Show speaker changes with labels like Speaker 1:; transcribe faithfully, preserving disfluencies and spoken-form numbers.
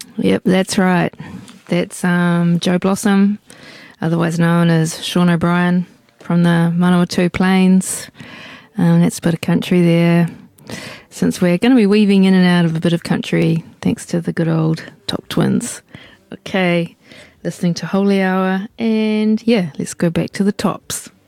Speaker 1: Yep, that's right. That's um, Joe Blossom, otherwise known as Sean O'Brien from the Manawatu Plains. Um, that's a bit of country there. Since we're going to be weaving in and out of a bit of country, thanks to the good old Top Twins. Okay, listening to Holy Hour, and yeah, let's go back to the tops.